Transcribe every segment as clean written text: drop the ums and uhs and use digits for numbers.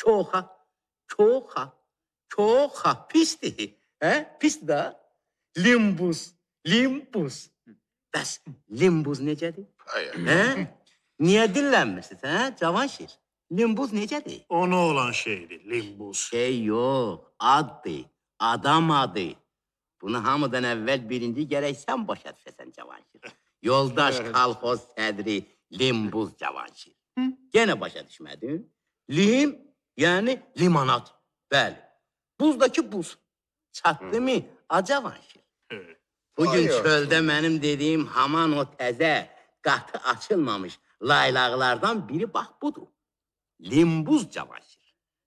Çok ha, pisdir. Pisdir da. Limbuz. Bəs limbuz necədir? Niyə dinlənmirsiniz, Cavanşir? Limbuz necədir? Ona olan şeydir, limbus. Şey yox, addır, adam adı. Bunu hamıdan əvvəl birinci gərək sən başa düşəsən, Cavanşir. Yoldaş kolxoz sədri limbuz Cavanşir. Gene başa düşmədin? Lim, yəni limonat. Bəli. Buzdakı buz. Çatdı mı, Cavanşir? Bugün çöldə mənim dediyim haman o təzə, qatı açılmamış laylaqlardan biri bax budur. Limbuz Cavanşir.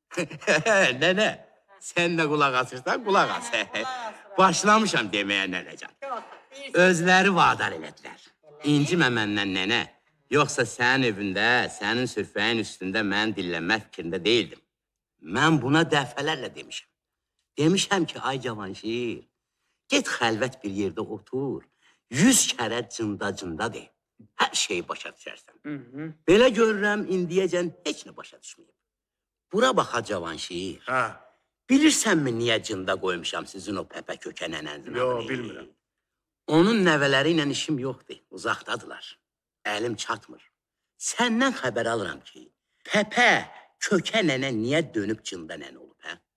Nənə, sən də qulaq asırsan, qulaq as. Başlamışam deməyə nənəcan. Özləri vadar elədilər. İncimə məndən nənə. Yoxsa sənin evində, sənin süfrəyin üstündə mən dinlənmək fikrində deyildim. Mən buna dəfələrlə demişəm. Demişəm ki, ay Cavanşir, get xəlvət bir yerdə otur, 100 kərə cında de. Hər şeyi başa düşərsən. Belə görürəm, indiyəcən heç nə başa düşməyib. Bura baxa Cavanşir. Bilirsənmi niyə cında qoymuşam sizin o Pəpə kökə nənənizin? Yox, bilmirəm. Onun nəvələri ilə işim yoxdur, uzaqdadılar. Əlim çatmır. Səndən xəbər alıram ki, Pəpə kökə nənə niyə dönüb cında nənə olub,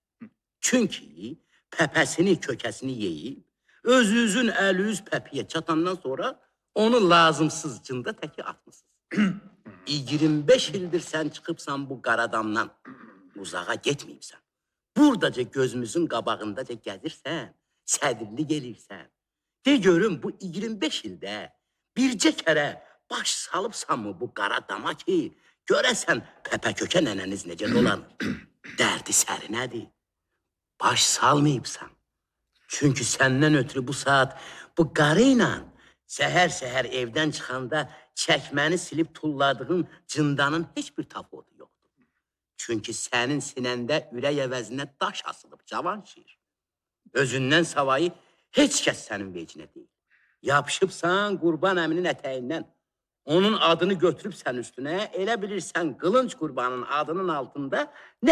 Çünki pəpəsini, kökəsini yeyib, özünüzün əli-üz pəpiyə çatandan sonra onu lazımsız cında təki atmışsınız. 25 ildir sən çıxıbsan bu qaradamdan, uzağa getməyibsən. Buradaca gözümüzün qabağındaca gəzirsən, sədrli gelirsən. De görüm bu 25 ildə bircə kərə baş salıbsanmı bu qaradama ki, görəsən Pəpə kökə nənəniz necə dolanır? Dərdi səri nədir? Baş salmayıbsan. Çünki səndən ötürü bu saat bu qarı ilə səhər-səhər evdən çıxanda çəkməni silib tulladığın cındanın heç bir tafotu yoxdur. Çünki sənin sinəndə ürək əvəzinə daş asılıb, Cavanşir. Özündən savayı heç kəs sənin vecinə deyil. Yapışıbsan Qurban əminin ətəyindən. Onun adını götürüb sən üstünə, elə bilirsən qılınc qurbanın adının altında nə